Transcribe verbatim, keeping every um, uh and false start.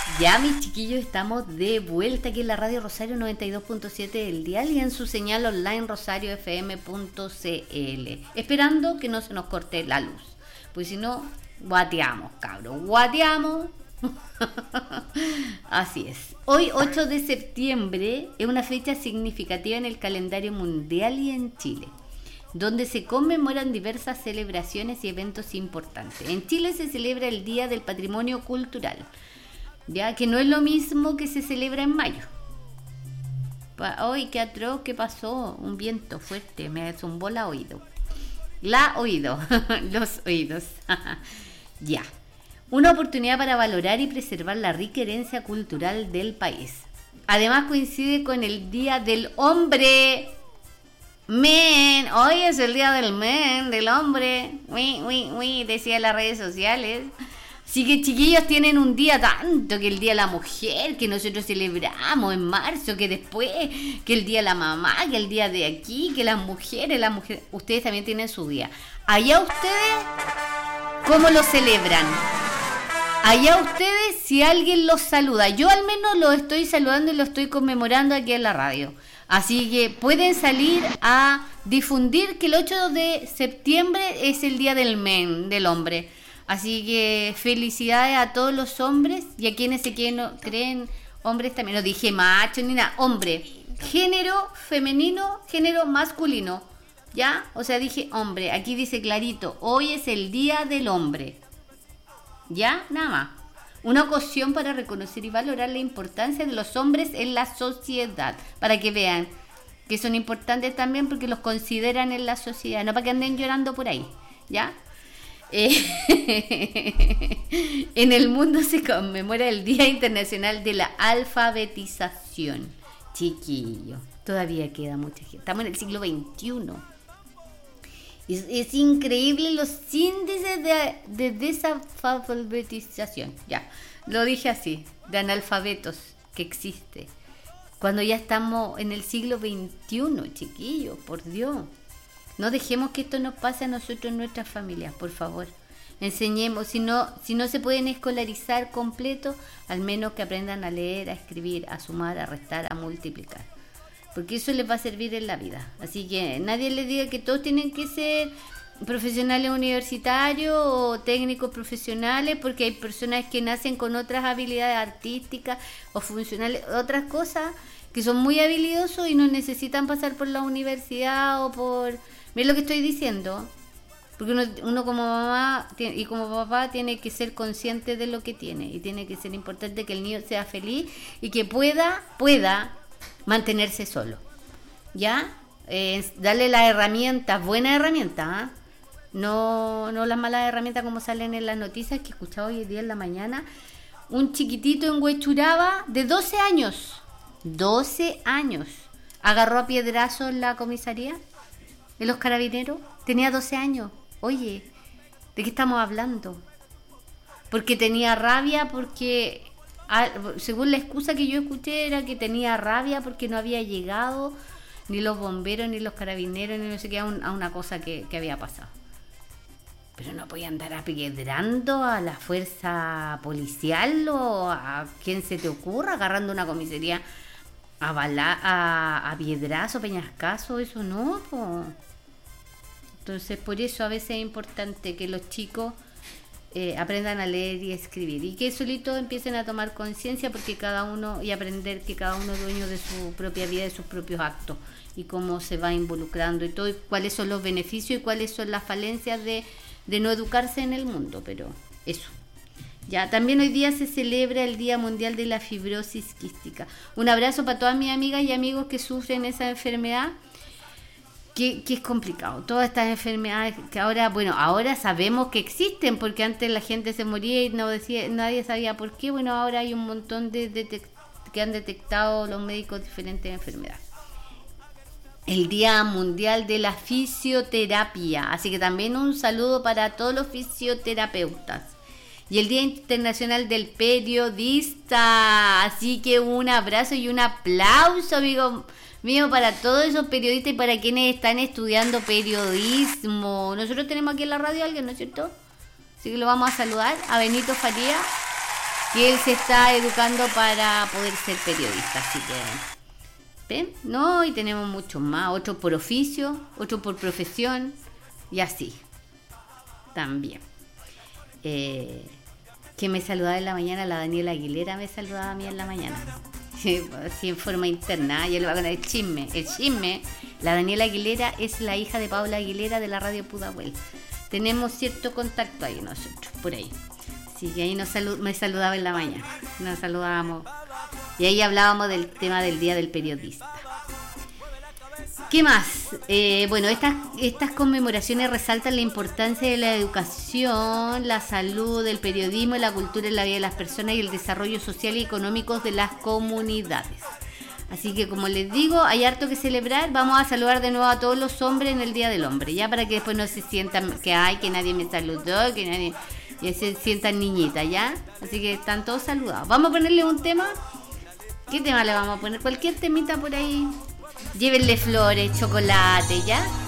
Ya, mis chiquillos, estamos de vuelta aquí en la radio Rosario noventa y dos punto siete del dial y en su señal online rosario f m punto c l, esperando que no se nos corte la luz, pues si no, guateamos, cabros, guateamos. Así es. Hoy, ocho de septiembre, es una fecha significativa en el calendario mundial y en Chile, donde se conmemoran diversas celebraciones y eventos importantes. En Chile se celebra el Día del Patrimonio Cultural, ya que no es lo mismo que se celebra en mayo. Hoy, qué atroz, ¿qué pasó? Un viento fuerte, me zumbó la oído. La oído, los oídos. Ya. Una oportunidad para valorar y preservar la rica herencia cultural del país. Además coincide con el Día del Hombre. Men, hoy es el Día del Men, del hombre. Uy, uy, uy, decía en las redes sociales. Así que, chiquillos, tienen un día tanto, que el Día de la Mujer, que nosotros celebramos en marzo, que después, que el Día de la Mamá, que el día de aquí, que las mujeres, las mujeres, ustedes también tienen su día. Allá ustedes, ¿cómo lo celebran? Allá ustedes, si alguien los saluda. Yo al menos lo estoy saludando y lo estoy conmemorando aquí en la radio. Así que pueden salir a difundir que el ocho de septiembre es el Día del Men, del hombre. Así que felicidades a todos los hombres y a quienes se quieren, creen hombres también. No dije macho ni nada, hombre. Género femenino, género masculino. ¿Ya? O sea, dije hombre. Aquí dice clarito, hoy es el Día del Hombre. ¿Ya? Nada más. Una ocasión para reconocer y valorar la importancia de los hombres en la sociedad. Para que vean que son importantes también porque los consideran en la sociedad. No para que anden llorando por ahí. ¿Ya? Eh, en el mundo se conmemora el Día Internacional de la Alfabetización. Chiquillo, todavía queda mucha gente. Estamos en el siglo veintiuno. Es, es increíble los índices de, de desalfabetización. Ya, lo dije así, de analfabetos que existe. Cuando ya estamos en el siglo veintiuno, chiquillos, por Dios. No dejemos que esto nos pase a nosotros en nuestras familias, por favor. Enseñemos, si no, si no se pueden escolarizar completo, al menos que aprendan a leer, a escribir, a sumar, a restar, a multiplicar. Porque eso les va a servir en la vida. Así que nadie les diga que todos tienen que ser profesionales universitarios o técnicos profesionales, porque hay personas que nacen con otras habilidades artísticas o funcionales, otras cosas que son muy habilidosos y no necesitan pasar por la universidad o por... Mira lo que estoy diciendo, porque uno, uno como mamá y como papá tiene que ser consciente de lo que tiene y tiene que ser importante que el niño sea feliz y que pueda, pueda mantenerse solo, ¿ya? Eh, darle las herramientas, buenas herramientas, ¿eh? no, no las malas herramientas como salen en las noticias que he escuchado hoy día en la mañana. Un chiquitito en Huechuraba de doce años, doce años, agarró a piedrazo en la comisaría de los carabineros, tenía doce años. Oye, ¿de qué estamos hablando? Porque tenía rabia, porque ah, según la excusa que yo escuché era que tenía rabia porque no había llegado ni los bomberos, ni los carabineros, ni no sé qué, a, un, a una cosa que, que había pasado. Pero no podía andar apiedrando a la fuerza policial o a quien se te ocurra, agarrando una comisaría a bala, a, a piedrazo, peñascazo, eso no, po. Entonces por eso a veces es importante que los chicos eh, aprendan a leer y escribir y que solitos empiecen a tomar conciencia, porque cada uno, y aprender que cada uno es dueño de su propia vida, de sus propios actos y cómo se va involucrando y todo, y cuáles son los beneficios y cuáles son las falencias de, de no educarse en el mundo. Pero eso. Ya, también hoy día se celebra el Día Mundial de la Fibrosis Quística. Un abrazo para todas mis amigas y amigos que sufren esa enfermedad, que, que es complicado. Todas estas enfermedades que ahora, bueno, ahora sabemos que existen, porque antes la gente se moría y no decía, nadie sabía por qué. Bueno, ahora hay un montón de, de que han detectado los médicos diferentes enfermedades. El Día Mundial de la Fisioterapia, así que también un saludo para todos los fisioterapeutas. Y el Día Internacional del Periodista, así que un abrazo y un aplauso, amigo mío, para todos esos periodistas y para quienes están estudiando periodismo. Nosotros tenemos aquí en la radio a alguien, ¿no es cierto? Así que lo vamos a saludar, a Benito Faría, que él se está educando para poder ser periodista, así que, ¿ven? No, y tenemos muchos más, otros por oficio, otros por profesión, y así, también. Eh, que me saludaba en la mañana, la Daniela Aguilera me saludaba a mí en la mañana. Sí, en forma interna, ya le va a ganar el chisme. El chisme, la Daniela Aguilera es la hija de Paula Aguilera de la radio Pudahuel. Tenemos cierto contacto ahí nosotros, por ahí. Así que ahí nos salu- me saludaba en la mañana. Nos saludábamos. Y ahí hablábamos del tema del Día del Periodista. ¿Qué más? Eh, bueno, estas, estas conmemoraciones resaltan la importancia de la educación, la salud, el periodismo y la cultura en la vida de las personas y el desarrollo social y económico de las comunidades. Así que, como les digo, hay harto que celebrar. Vamos a saludar de nuevo a todos los hombres en el Día del Hombre, ya para que después no se sientan que hay, que nadie me saludó, que nadie ya se sientan niñitas, ¿ya? Así que están todos saludados. Vamos a ponerle un tema. ¿Qué tema le vamos a poner? Cualquier temita por ahí. Llévenle flores, chocolate, ¿ya?